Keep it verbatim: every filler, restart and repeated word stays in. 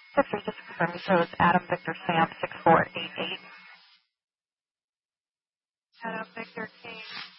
Victor, just confirm you. So it's Adam Victor Sam six four eight eight. Adam Victor King